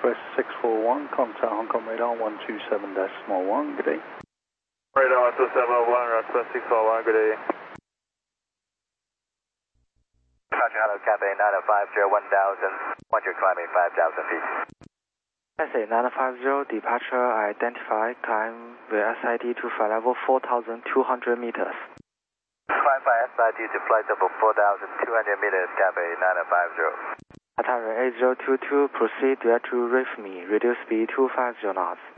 Express 641, contact Hong Kong radar 127.1, good day. Radar 127.1, Express 641, good day. Roger, hello, Cathay 950, 1000, once you're climbing 5,000 feet. Cathay 950, departure identified, climb via SID to flight level 4,200 meters. Climb by SID to flight level 4,200 meters, Cathay 950. Atari 8022, proceed direct to RIFMI, reduce speed to 50 knots.